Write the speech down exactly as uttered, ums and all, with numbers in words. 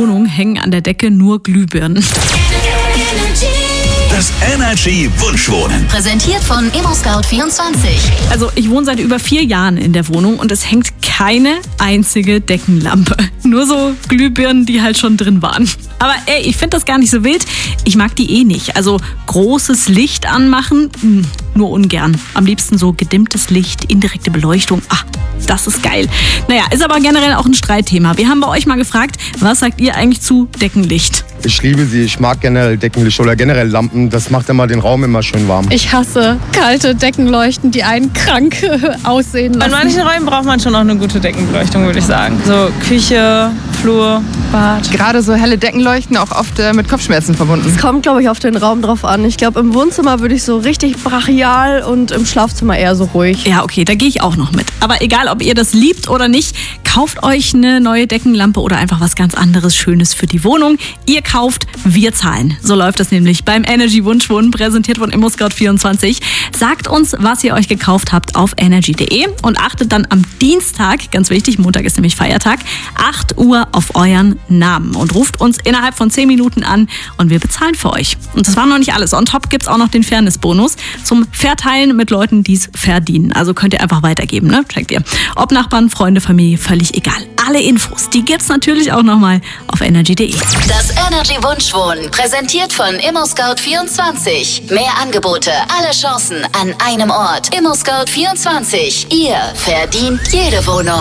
Wohnung hängen an der Decke nur Glühbirnen. Das Energy Wunschwohnen. Präsentiert von ImmoScout vierundzwanzig. Also ich wohne seit über vier Jahren in der Wohnung und es hängt keine einzige Deckenlampe. Nur so Glühbirnen, die halt schon drin waren. Aber ey, ich finde das gar nicht so wild. Ich mag die eh nicht. Also großes Licht anmachen, mh, nur ungern. Am liebsten so gedimmtes Licht, indirekte Beleuchtung. Ah, das ist geil. Naja, ist aber generell auch ein Streitthema. Wir haben bei euch mal gefragt, was sagt ihr eigentlich zu Deckenlicht? Ich liebe sie, ich mag generell Deckenlicht oder generell Lampen. Das macht immer den Raum immer schön warm. Ich hasse kalte Deckenleuchten, die einen krank aussehen lassen. In manchen Räumen braucht man schon auch eine gute Deckenbeleuchtung, würde ich sagen. So Küche, Flur, Bad. Gerade so helle Deckenleuchten auch oft äh, mit Kopfschmerzen verbunden. Es kommt, glaube ich, auf den Raum drauf an. Ich glaube, im Wohnzimmer würde ich so richtig brachial und im Schlafzimmer eher so ruhig. Ja, okay, da gehe ich auch noch mit. Aber egal, ob ihr das liebt oder nicht, kauft euch eine neue Deckenlampe oder einfach was ganz anderes Schönes für die Wohnung. Ihr kauft, wir zahlen. So läuft das nämlich beim Energy Wunschwohnen, präsentiert von ImmoScout vierundzwanzig. Sagt uns, was ihr euch gekauft habt auf energy punkt de und achtet dann am Dienstag, ganz wichtig, Montag ist nämlich Feiertag, acht Uhr auf euren Namen und ruft uns innerhalb von zehn Minuten an und wir bezahlen für euch. Und das war noch nicht alles. On top gibt's auch noch den Fairness-Bonus zum Verteilen mit Leuten, die es verdienen. Also könnt ihr einfach weitergeben, ne? Checkt ihr. Ob Nachbarn, Freunde, Familie, völlig egal. Alle Infos, die gibt's natürlich auch nochmal auf energy punkt de. Das Energy Wunschwohnen, präsentiert von ImmoScout vierundzwanzig. Mehr Angebote, alle Chancen an einem Ort. ImmoScout vierundzwanzig. Ihr verdient jede Wohnung.